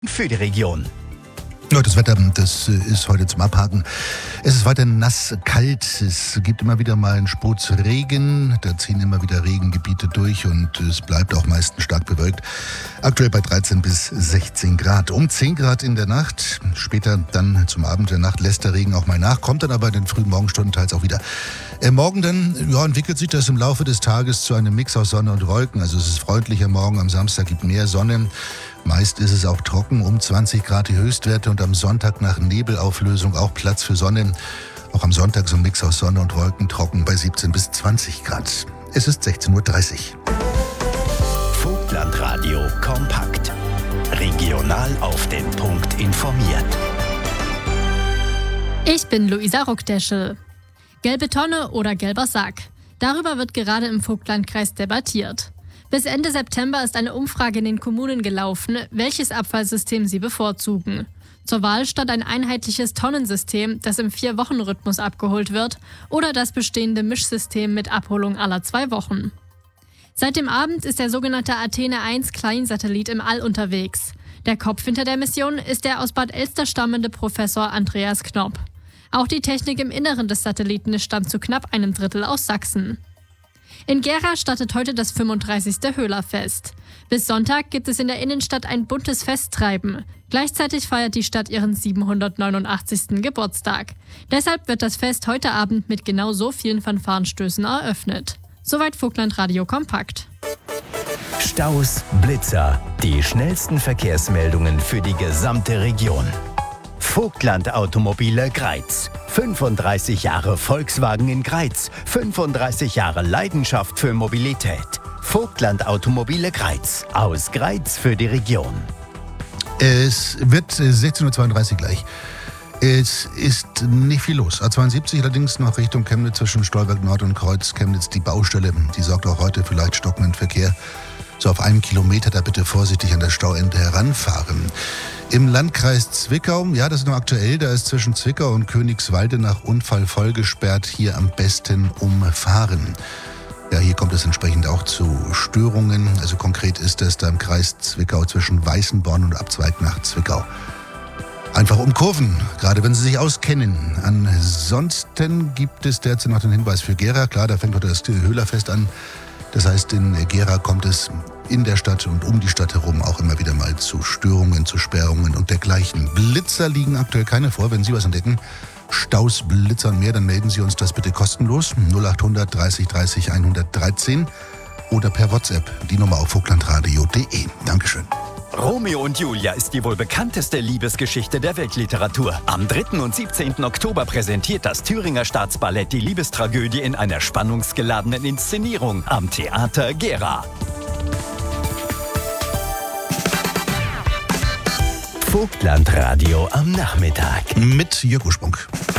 für die Region. Ja, das Wetter, das ist heute zum Abhaken. Es ist weiter nass, kalt, es gibt immer wieder mal einen Spurz Regen, da ziehen immer wieder Regengebiete durch und es bleibt auch meistens stark bewölkt. Aktuell bei 13 bis 16 Grad. Um 10 Grad in der Nacht, später dann zum Abend der Nacht lässt der Regen auch mal nach, kommt dann aber in den frühen Morgenstunden teils auch wieder. Morgen dann entwickelt sich das im Laufe des Tages zu einem Mix aus Sonne und Wolken. Also es ist freundlicher morgen, am Samstag gibt mehr Sonne. Meist ist es auch trocken, um 20 Grad die Höchstwerte und am Sonntag nach Nebelauflösung auch Platz für Sonne. Auch am Sonntag so ein Mix aus Sonne und Wolken, trocken bei 17 bis 20 Grad. Es ist 16.30 Uhr. Vogtlandradio kompakt. Regional auf den Punkt informiert. Ich bin Luisa Ruckdeschel. Gelbe Tonne oder gelber Sack? Darüber wird gerade im Vogtlandkreis debattiert. Bis Ende September ist eine Umfrage in den Kommunen gelaufen, welches Abfallsystem sie bevorzugen. Zur Wahl stand ein einheitliches Tonnensystem, das im 4-Wochen-Rhythmus abgeholt wird, oder das bestehende Mischsystem mit Abholung aller 2 Wochen. Seit dem Abend ist der sogenannte Athene 1 Kleinsatellit im All unterwegs. Der Kopf hinter der Mission ist der aus Bad Elster stammende Professor Andreas Knopp. Auch die Technik im Inneren des Satelliten stammt zu knapp einem Drittel aus Sachsen. In Gera startet heute das 35. Höhlerfest. Bis Sonntag gibt es in der Innenstadt ein buntes Festtreiben. Gleichzeitig feiert die Stadt ihren 789. Geburtstag. Deshalb wird das Fest heute Abend mit genau so vielen Fanfarenstößen eröffnet. Soweit Vogtlandradio kompakt. Staus, Blitzer, die schnellsten Verkehrsmeldungen für die gesamte Region. Vogtland Automobile Greiz. 35 Jahre Volkswagen in Greiz. 35 Jahre Leidenschaft für Mobilität. Vogtland Automobile Greiz. Aus Greiz für die Region. Es wird 16.32 Uhr gleich. Es ist nicht viel los. A72 allerdings noch Richtung Chemnitz zwischen Stolberg Nord und Kreuz Chemnitz die Baustelle. Die sorgt auch heute für leicht stockenden Verkehr. So auf 1 Kilometer, da bitte vorsichtig an der Stauende heranfahren. Im Landkreis Zwickau, ja, das ist noch aktuell, da ist zwischen Zwickau und Königswalde nach Unfall vollgesperrt, hier am besten umfahren. Ja, hier kommt es entsprechend auch zu Störungen. Also konkret ist das da im Kreis Zwickau zwischen Weißenborn und Abzweig nach Zwickau. Einfach umkurven, gerade wenn Sie sich auskennen. Ansonsten gibt es derzeit noch den Hinweis für Gera. Klar, da fängt heute das Höhlerfest an. Das heißt, in Gera kommt es in der Stadt und um die Stadt herum auch immer wieder mal zu Störungen, zu Sperrungen und dergleichen. Blitzer liegen aktuell keine vor. Wenn Sie was entdecken, Staus, Blitzer und mehr, dann melden Sie uns das bitte kostenlos. 0800 30 30 113 oder per WhatsApp die Nummer auf vogtlandradio.de. Dankeschön. Romeo und Julia ist die wohl bekannteste Liebesgeschichte der Weltliteratur. Am 3. und 17. Oktober präsentiert das Thüringer Staatsballett die Liebestragödie in einer spannungsgeladenen Inszenierung am Theater Gera. Vogtlandradio am Nachmittag Mit Jörg Ursprung.